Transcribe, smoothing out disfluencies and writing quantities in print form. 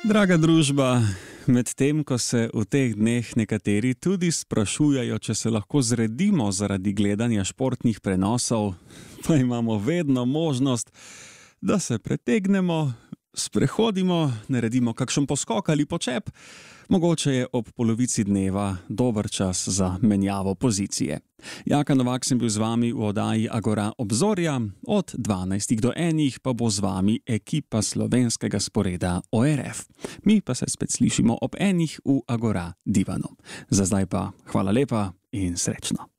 Draga družba, medtem ko se v teh dneh nekateri tudi sprašujejo, če se lahko zredimo zaradi gledanja športnih prenosov, pa imamo vedno možnost, da se pretegnemo, sprehodimo, naredimo kakšen poskok ali počep. Mogoče je ob polovici dneva dober čas za menjavo pozicije. Jaka Novak sem bil z vami v oddaji Agora obzorja, od 12 do 1 pa bo z vami ekipa slovenskega sporeda ORF. Mi pa se spet slišimo ob 1 v Agora divanu. Za zdaj pa hvala lepa in srečno.